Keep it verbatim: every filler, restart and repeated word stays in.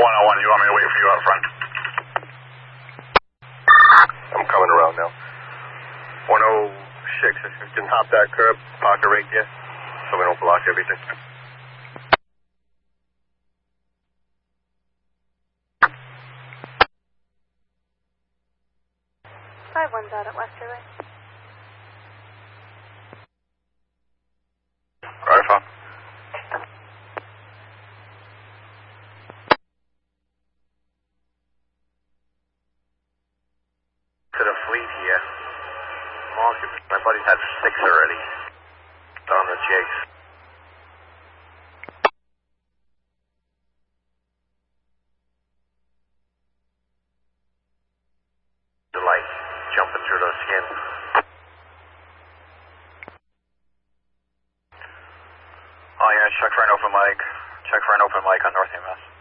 one oh one, you want me to wait for you out front? I'm coming around now. one oh six, if you can hop that curb, park it right there, so we don't block everything. five one's out at Westerly. Alpha. To the fleet here. My buddy's had six already. On the jigs. The light jumping through the skin. Oh yeah, check for an open mic. Check for an open mic on North A M S.